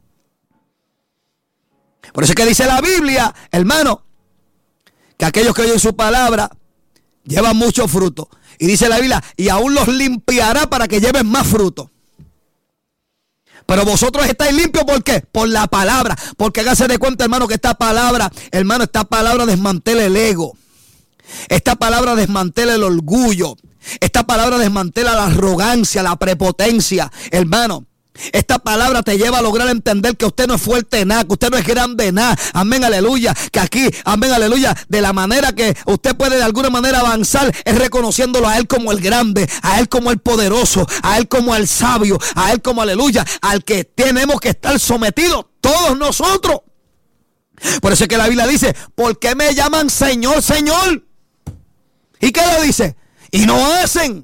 Por eso es que dice la Biblia, hermano, que aquellos que oyen su palabra llevan mucho fruto. Y dice la Biblia, y aún los limpiará para que lleven más fruto. Pero vosotros estáis limpios, ¿por qué? Por la palabra. Porque hágase de cuenta, hermano, que esta palabra, hermano, esta palabra desmantela el ego. Esta palabra desmantela el orgullo. Esta palabra desmantela la arrogancia, la prepotencia, hermano. Esta palabra te lleva a lograr entender que usted no es fuerte en nada, que usted no es grande en nada. Amén, aleluya. Que aquí, amén, aleluya, de la manera que usted puede de alguna manera avanzar es reconociéndolo a Él como el grande, a Él como el poderoso, a Él como el sabio, a Él como, aleluya, al que tenemos que estar sometidos todos nosotros. Por eso es que la Biblia dice, ¿por qué me llaman Señor, Señor? ¿Y qué le dice? Y no hacen.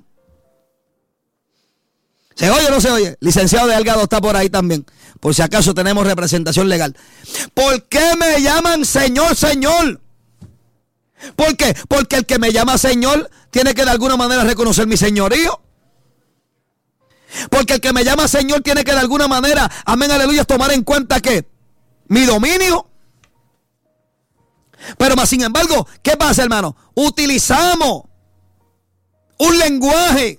¿Se oye o no se oye? Licenciado Delgado está por ahí también. Por si acaso tenemos representación legal. ¿Por qué me llaman Señor, Señor? ¿Por qué? Porque el que me llama Señor tiene que de alguna manera reconocer mi señorío. Porque el que me llama Señor tiene que de alguna manera, amén, aleluya, tomar en cuenta que mi dominio. Pero más sin embargo, ¿qué pasa, hermano? Utilizamos un lenguaje,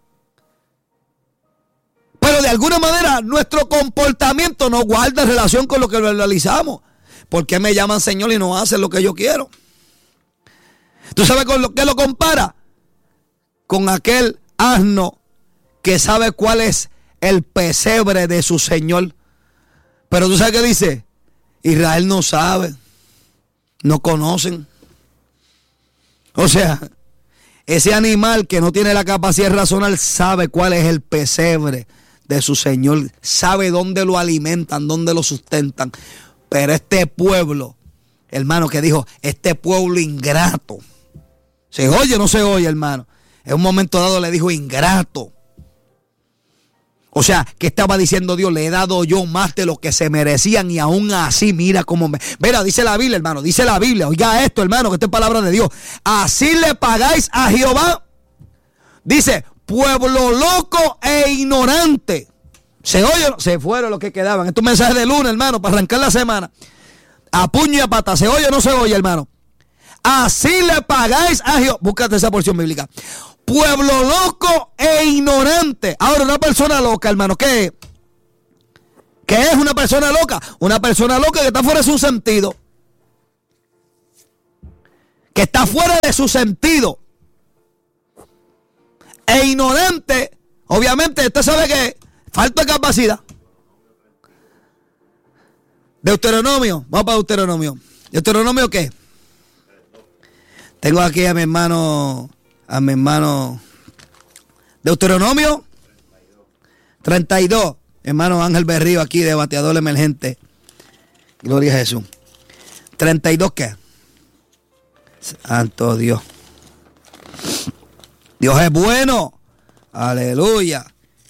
pero de alguna manera nuestro comportamiento no guarda relación con lo que realizamos. ¿Por qué me llaman Señor y no hacen lo que yo quiero? ¿Tú sabes con lo que lo compara? Con aquel asno que sabe cuál es el pesebre de su Señor. Pero ¿tú sabes qué dice? Israel no sabe, no conocen. O sea, ese animal que no tiene la capacidad de razonar sabe cuál es el pesebre de su Señor, sabe dónde lo alimentan, dónde lo sustentan. Pero este pueblo, hermano, que dijo, este pueblo ingrato, ¿se oye o no se oye, hermano? En un momento dado le dijo ingrato. O sea, ¿qué estaba diciendo Dios? Le he dado yo más de lo que se merecían y aún así, mira cómo me... Mira, dice la Biblia, hermano, dice la Biblia. Oiga esto, hermano, que esto es palabra de Dios. Así le pagáis a Jehová. Dice, pueblo loco e ignorante. Se oye, se fueron los que quedaban. Estos mensajes de lunes, hermano, para arrancar la semana. A puño y a pata. ¿Se oye o no se oye, hermano? Así le pagáis a Jehová. Búscate esa porción bíblica. Pueblo loco e ignorante. Ahora, una persona loca, hermano, ¿qué, ¿qué es una persona loca? Una persona loca que está fuera de su sentido. Que está fuera de su sentido. E ignorante, obviamente, usted sabe que falta de capacidad. Deuteronomio, vamos para Deuteronomio. ¿Deuteronomio qué? Tengo aquí a mi hermano... A mi hermano Deuteronomio treinta y dos. Hermano Ángel Berrío aquí de Bateador Emergente. Gloria a Jesús. ¿treinta y dos qué? Santo Dios. Dios es bueno. Aleluya.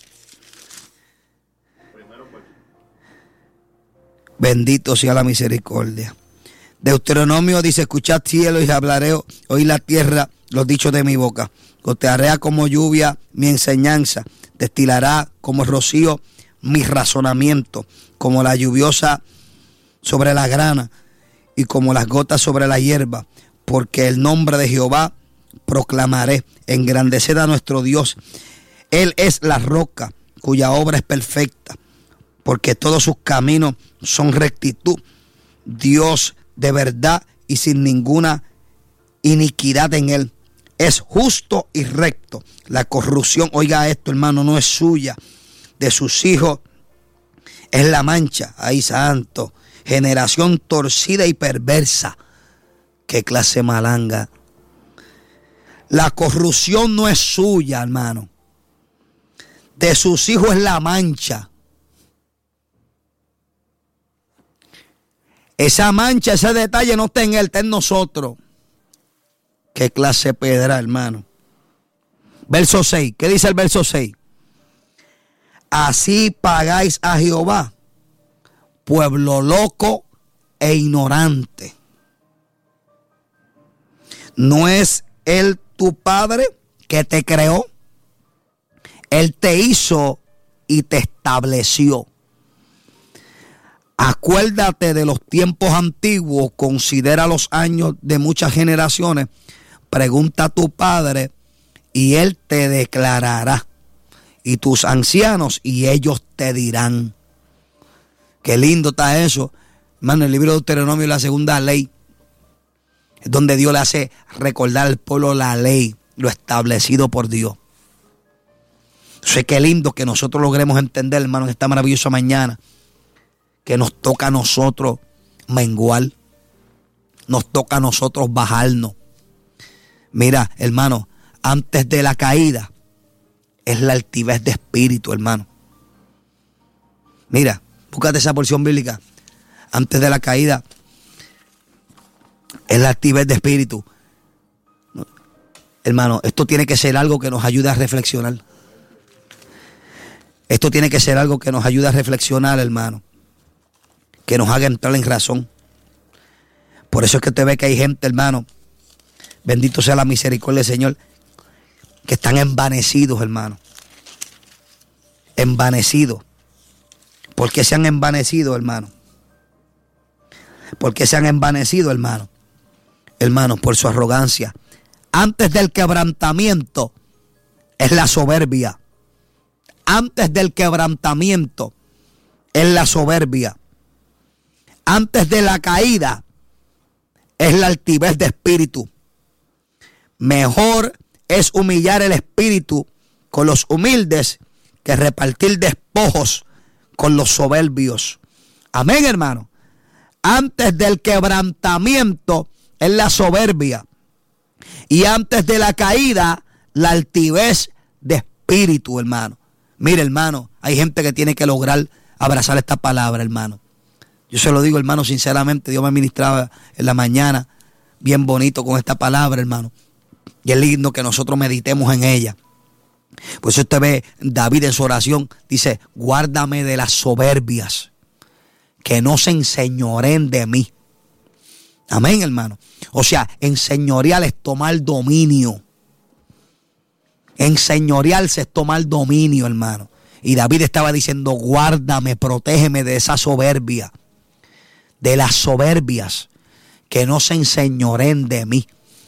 Bendito sea la misericordia. Deuteronomio dice, escuchad cielo y hablaré hoy la tierra los dichos de mi boca. Goteará como lluvia mi enseñanza, destilará como rocío mi razonamiento, como la lluviosa sobre la grana y como las gotas sobre la hierba, porque el nombre de Jehová proclamaré, engrandeced a nuestro Dios. Él es la roca cuya obra es perfecta, porque todos sus caminos son rectitud. Dios de verdad y sin ninguna iniquidad en él. Es justo y recto. La corrupción, oiga esto, hermano, no es suya. De sus hijos es la mancha. Ay, santo. Generación torcida y perversa. Qué clase malanga. La corrupción no es suya, hermano. De sus hijos es la mancha. Esa mancha, ese detalle no está en él, está en nosotros. Qué clase de pedra, hermano. Verso seis. ¿Qué dice el verso seis? Así pagáis a Jehová, pueblo loco e ignorante. ¿No es él tu padre que te creó? Él te hizo y te estableció. Acuérdate de los tiempos antiguos, considera los años de muchas generaciones. Pregunta a tu padre y él te declarará, y tus ancianos y ellos te dirán. Qué lindo está eso, hermano. El libro de Deuteronomio, la segunda ley, es donde Dios le hace recordar al pueblo la ley, lo establecido por Dios. Sé qué lindo que nosotros logremos entender, hermano, en esta maravillosa mañana, que nos toca a nosotros menguar, nos toca a nosotros bajarnos. Mira, hermano, antes de la caída es la altivez de espíritu, hermano. Mira, búscate esa porción bíblica. Antes de la caída es la altivez de espíritu. Hermano, esto tiene que ser algo que nos ayude a reflexionar. Esto tiene que ser algo que nos ayude a reflexionar, hermano. Que nos haga entrar en razón. Por eso es que te ve que hay gente, hermano, bendito sea la misericordia del Señor, que están envanecidos, hermano. Envanecidos. ¿Por qué se han envanecido, hermano? ¿Por qué se han envanecido, hermano? Hermano, por su arrogancia. Antes del quebrantamiento es la soberbia. Antes del quebrantamiento es la soberbia. Antes de la caída es la altivez de espíritu. Mejor es humillar el espíritu con los humildes que repartir despojos con los soberbios. Amén, hermano. Antes del quebrantamiento es la soberbia. Y antes de la caída, la altivez de espíritu, hermano. Mire, hermano, hay gente que tiene que lograr abrazar esta palabra, hermano. Yo se lo digo, hermano, sinceramente, Dios me ministraba en la mañana bien bonito con esta palabra, hermano. Y es lindo que nosotros meditemos en ella. Por eso usted ve David en su oración, dice, guárdame de las soberbias, que no se enseñoreen de mí. Amén, hermano. O sea, enseñorear es tomar dominio. Enseñorearse es tomar dominio, hermano. Y David estaba diciendo, guárdame, protégeme de esa soberbia, de las soberbias, que no se enseñoreen de mí.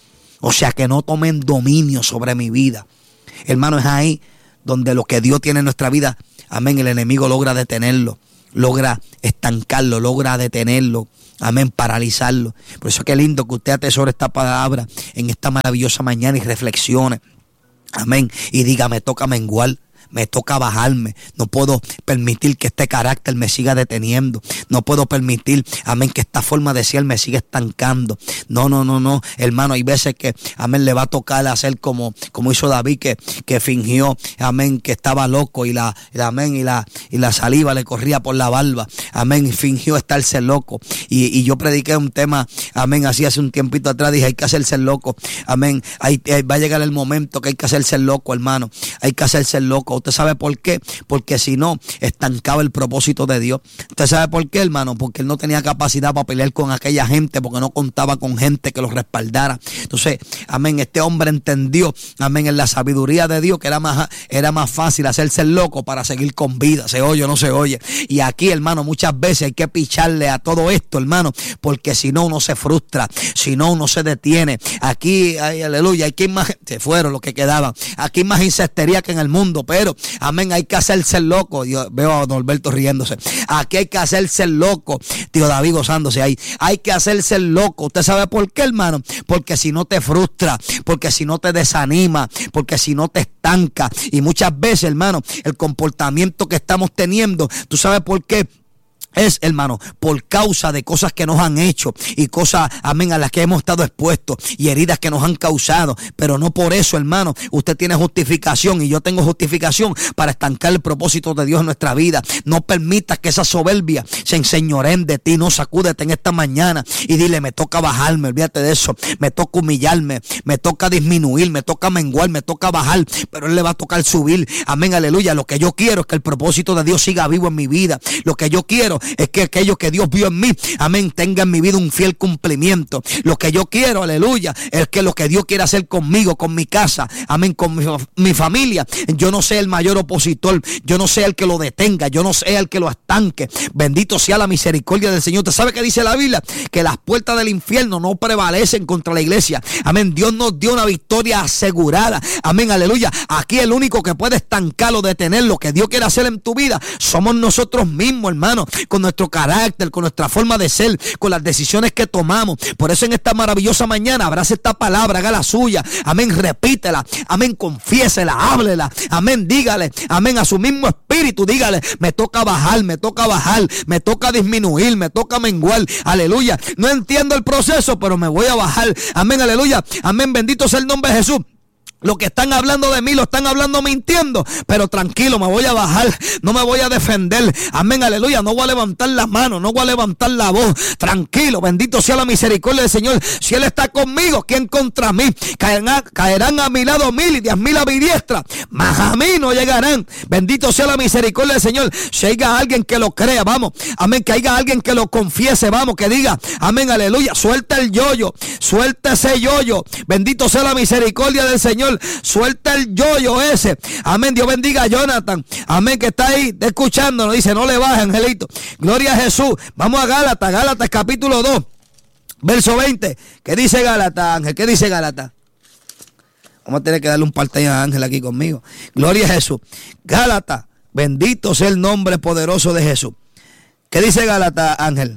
O sea, que no tomen dominio sobre mi vida. Hermano, es ahí donde lo que Dios tiene en nuestra vida, amén, el enemigo logra detenerlo, logra estancarlo, logra detenerlo, amén, paralizarlo. Por eso qué lindo que usted atesore esta palabra en esta maravillosa mañana y reflexione, amén, y diga, me toca menguar. Me toca bajarme. No puedo permitir que este carácter me siga deteniendo. No puedo permitir, amén, que esta forma de ser me siga estancando. No, no, no, no. Hermano, hay veces que, amén, le va a tocar hacer como, como hizo David, que, que fingió, amén, que estaba loco y la, y la, amén, y la, y la saliva le corría por la barba. Amén, fingió estarse loco. Y, y yo prediqué un tema, amén, así hace un tiempito atrás, dije, hay que hacerse loco. Amén, hay, va a llegar el momento que hay que hacerse loco, hermano. Hay que hacerse loco. ¿Usted sabe por qué? Porque si no, estancaba el propósito de Dios. ¿Usted sabe por qué, hermano? Porque él no tenía capacidad para pelear con aquella gente, porque no contaba con gente que lo respaldara. Entonces, amén, este hombre entendió, amén, en la sabiduría de Dios, que era más, era más fácil hacerse el loco para seguir con vida. ¿Se oye o no se oye? Y aquí, hermano, muchas veces hay que picharle a todo esto, hermano, porque si no, uno se frustra, si no, uno se detiene. Aquí, ay, aleluya, hay que más, se fueron los que quedaban. Aquí hay más incestería que en el mundo, pero amén, hay que hacerse el loco. Yo veo a Norberto riéndose. Aquí hay que hacerse el loco. Tío David gozándose ahí. Hay que hacerse el loco. ¿Usted sabe por qué, hermano? Porque si no te frustra, porque si no te desanima, porque si no te estanca. Y muchas veces, hermano, el comportamiento que estamos teniendo, ¿tú sabes por qué? Es, hermano, por causa de cosas que nos han hecho y cosas, amén, a las que hemos estado expuestos y heridas que nos han causado, pero no por eso, hermano, usted tiene justificación y yo tengo justificación para estancar el propósito de Dios en nuestra vida. No permitas que esa soberbia se enseñoreen de ti. No, sacúdete en esta mañana y dile, me toca bajarme, olvídate de eso, me toca humillarme, me toca disminuir, me toca menguar, me toca bajar, pero él le va a tocar subir, amén, aleluya. Lo que yo quiero es que el propósito de Dios siga vivo en mi vida. Lo que yo quiero es que aquello que Dios vio en mí, amén, tenga en mi vida un fiel cumplimiento. Lo que yo quiero, aleluya, es que lo que Dios quiere hacer conmigo, con mi casa, amén, con mi, mi familia, yo no sea el mayor opositor, yo no sea el que lo detenga, yo no sea el que lo estanque. Bendito sea la misericordia del Señor. ¿Usted sabe qué dice la Biblia? Que las puertas del infierno no prevalecen contra la iglesia. Amén, Dios nos dio una victoria asegurada. Amén, aleluya. Aquí el único que puede estancar o detener lo que Dios quiere hacer en tu vida somos nosotros mismos, hermano, con nuestro carácter, con nuestra forma de ser, con las decisiones que tomamos. Por eso en esta maravillosa mañana abrace esta palabra, haga la suya, amén, repítela, amén, confiésela, háblela, amén, dígale, amén, a su mismo espíritu, dígale, me toca bajar, me toca bajar, me toca disminuir, me toca menguar, aleluya. No entiendo el proceso, pero me voy a bajar, amén, aleluya, amén, bendito sea el nombre de Jesús. Lo que están hablando de mí lo están hablando mintiendo, pero tranquilo, me voy a bajar, no me voy a defender, amén, aleluya, no voy a levantar las manos, no voy a levantar la voz, tranquilo, bendito sea la misericordia del Señor. Si Él está conmigo, ¿quién contra mí? Caerán, caerán a mi lado mil y diez mil a mi diestra, mas a mí no llegarán. Bendito sea la misericordia del Señor. Si haya alguien que lo crea, vamos, amén, que haya alguien que lo confiese, vamos, que diga, amén, aleluya, suelta el yoyo, suelta ese yoyo, bendito sea la misericordia del Señor. Suelta el yoyo ese. Amén. Dios bendiga a Jonathan. Amén. Que está ahí escuchándonos. Dice, no le baje, angelito. Gloria a Jesús. Vamos a Gálatas. Gálatas capítulo dos. Verso veinte. ¿Qué dice Gálatas, Ángel? ¿Qué dice Gálatas? Vamos a tener que darle un parte a Ángel aquí conmigo. Gloria a Jesús. Gálatas. Bendito sea el nombre poderoso de Jesús. ¿Qué dice Gálatas, Ángel?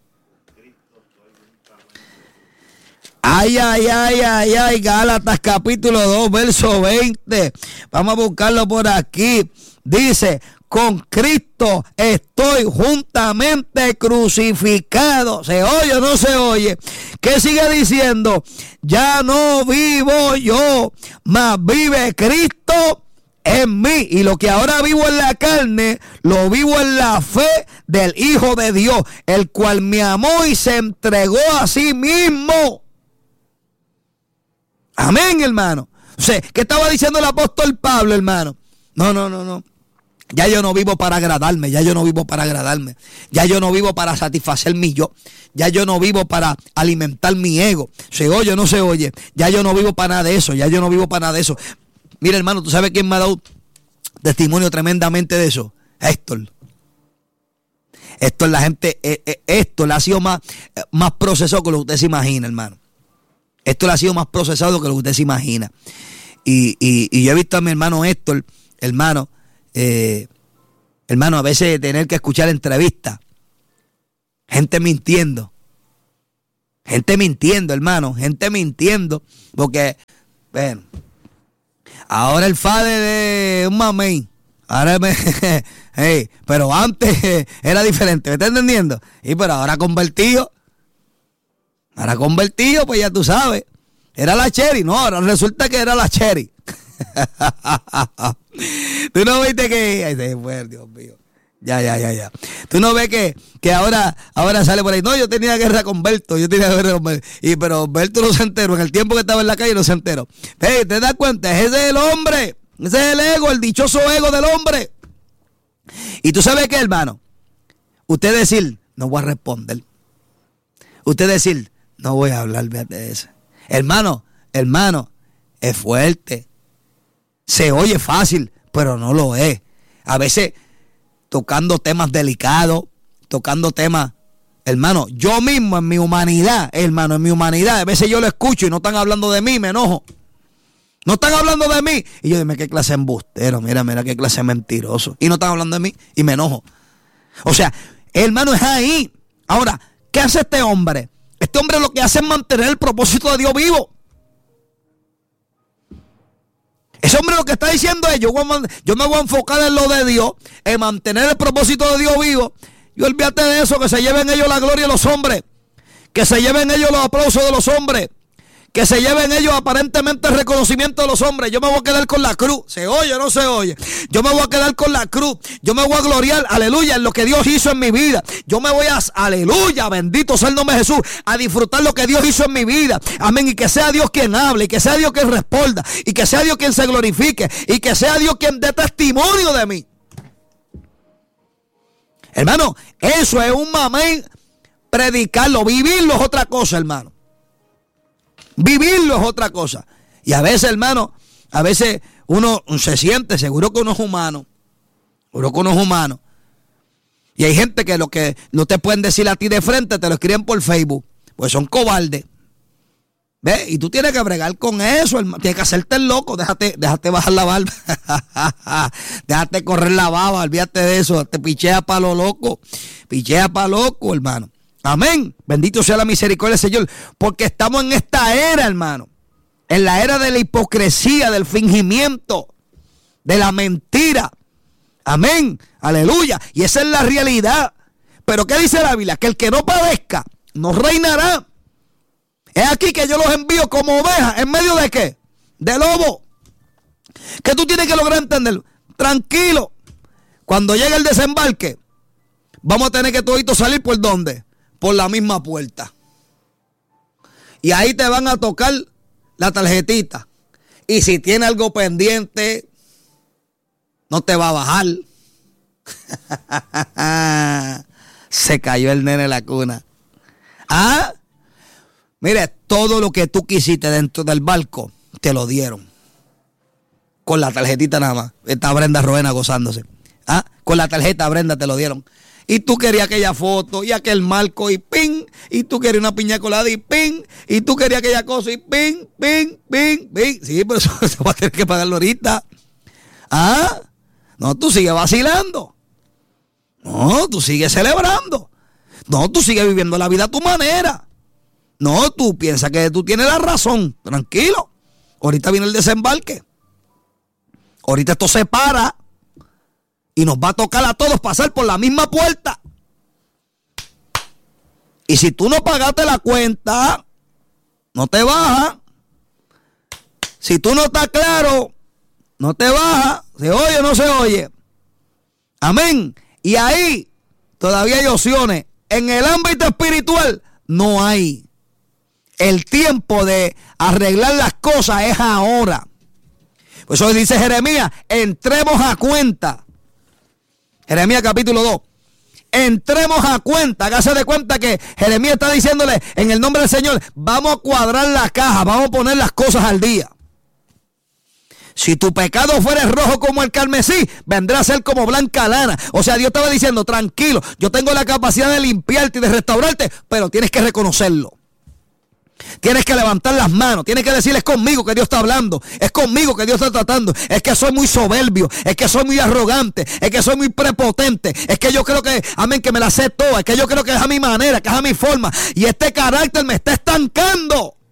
Ay, ay, ay, ay, ay, Gálatas capítulo dos, verso veinte. Vamos a buscarlo por aquí. Dice, con Cristo estoy juntamente crucificado. ¿Se oye o no se oye? ¿Qué sigue diciendo? Ya no vivo yo, mas vive Cristo en mí. Y lo que ahora vivo en la carne, lo vivo en la fe del Hijo de Dios, el cual me amó y se entregó a sí mismo. Amén, hermano. O sea, ¿qué estaba diciendo el apóstol Pablo, hermano? No, no, no, no. Ya yo no vivo para agradarme, ya yo no vivo para agradarme. Ya yo no vivo para satisfacer mi yo. Ya yo no vivo para alimentar mi ego. ¿Se oye o no se oye? Ya yo no vivo para nada de eso, ya yo no vivo para nada de eso. Mira, hermano, ¿tú sabes quién me ha dado testimonio tremendamente de eso? Héctor. Esto es la gente, eh, eh, esto le ha sido más, eh, más procesado que lo que usted se imagina, hermano. Esto le ha sido más procesado que lo que usted se imagina. Y, y, y yo he visto a mi hermano Héctor, hermano, eh, hermano, a veces tener que escuchar entrevistas. Gente mintiendo. Gente mintiendo, hermano. Gente mintiendo. Porque, bueno, ahora el padre de un mamey. Ahora me, hey, pero antes era diferente, ¿me estás entendiendo? Y pero ahora convertido, ahora convertido, pues ya tú sabes, era la Cherry, no, ahora resulta que era la Cherry. Tú no viste que, ay, se fue, Dios mío, ya, ya, ya, ya. Tú no ves que, que ahora, ahora sale por ahí, no, yo tenía guerra con Berto, yo tenía guerra con Berto, y pero Berto no se enteró, en el tiempo que estaba en la calle no se enteró. Hey, ¿te das cuenta? Ese es el hombre. Ese es el ego, el dichoso ego del hombre. Y tú sabes qué, hermano. Usted decir, no voy a responder. Usted decir, no voy a hablar de eso. Hermano, hermano, es fuerte. Se oye fácil, pero no lo es. A veces tocando temas delicados, tocando temas, hermano, yo mismo en mi humanidad, hermano, en mi humanidad, a veces yo lo escucho y no están hablando de mí, me enojo. No están hablando de mí. Y yo dime, qué clase de embustero, mira, mira, qué clase de mentiroso. Y no están hablando de mí y me enojo. O sea, hermano, es ahí. Ahora, ¿qué hace este hombre? Este hombre lo que hace es mantener el propósito de Dios vivo. Ese hombre lo que está diciendo es, yo, voy a, yo me voy a enfocar en lo de Dios, en mantener el propósito de Dios vivo. Y olvídate de eso, que se lleven ellos la gloria de los hombres. Que se lleven ellos los aplausos de los hombres. Que se lleven ellos aparentemente el reconocimiento de los hombres. Yo me voy a quedar con la cruz. ¿Se oye o no se oye? Yo me voy a quedar con la cruz. Yo me voy a gloriar, aleluya, en lo que Dios hizo en mi vida. Yo me voy a, aleluya, bendito sea el nombre de Jesús, a disfrutar lo que Dios hizo en mi vida. Amén. Y que sea Dios quien hable, y que sea Dios quien responda, y que sea Dios quien se glorifique, y que sea Dios quien dé testimonio de mí. Hermano, eso es un mamén. Predicarlo, vivirlo es otra cosa, hermano. Vivirlo es otra cosa. Y a veces, hermano, a veces uno se siente, seguro que uno es humano. Seguro que uno es humano. Y hay gente que lo que no te pueden decir a ti de frente, te lo escriben por Facebook. Pues son cobardes. ¿Ves? Y tú tienes que bregar con eso, hermano. Tienes que hacerte el loco. Déjate, déjate bajar la barba. Déjate correr la baba. Olvídate de eso. Te pichea para lo loco. Pichea para loco, hermano. Amén. Bendito sea la misericordia del Señor. Porque estamos en esta era, hermano. En la era de la hipocresía, del fingimiento, de la mentira. Amén. Aleluya. Y esa es la realidad. Pero ¿qué dice la Biblia? Que el que no padezca no reinará. Es aquí que yo los envío como ovejas. ¿En medio de qué? De lobo. ¿Qué tú tienes que lograr entender? Tranquilo. Cuando llegue el desembarque, vamos a tener que todito salir por ¿dónde? Por la misma puerta. Y ahí te van a tocar la tarjetita. Y si tiene algo pendiente, no te va a bajar. Se cayó el nene en la cuna. Ah, mire, todo lo que tú quisiste dentro del barco, te lo dieron. Con la tarjetita nada más. Está Brenda Roena gozándose. Ah, con la tarjeta Brenda te lo dieron. Y tú querías aquella foto y aquel marco y ping. Y tú querías una piña colada y ping. Y tú querías aquella cosa y ping, ping, ping, ping. Sí, pero eso se va a tener que pagarlo ahorita. Ah, no, tú sigues vacilando. No, tú sigues celebrando. No, tú sigues viviendo la vida a tu manera. No, tú piensas que tú tienes la razón. Tranquilo. Ahorita viene el desembarque. Ahorita esto se para. Y nos va a tocar a todos pasar por la misma puerta. Y si tú no pagaste la cuenta, no te baja. Si tú no estás claro, no te baja. ¿Se oye o no se oye? Amén. Y ahí todavía hay opciones. En el ámbito espiritual no hay. El tiempo de arreglar las cosas es ahora. Por eso dice Jeremías, entremos a cuenta. Jeremías capítulo dos. Entremos a cuenta. Hágase de cuenta que Jeremías está diciéndole en el nombre del Señor, vamos a cuadrar la caja, vamos a poner las cosas al día. Si tu pecado fuera rojo como el carmesí, vendrá a ser como blanca lana. O sea, Dios estaba diciendo, tranquilo, yo tengo la capacidad de limpiarte y de restaurarte, pero tienes que reconocerlo. Tienes que levantar las manos, tienes que decir, es conmigo que Dios está hablando, es conmigo que Dios está tratando, es que soy muy soberbio, es que soy muy arrogante, es que soy muy prepotente, es que yo creo que, amén, que me la sé toda, es que yo creo que es a mi manera, que es a mi forma, y este carácter me está estancando.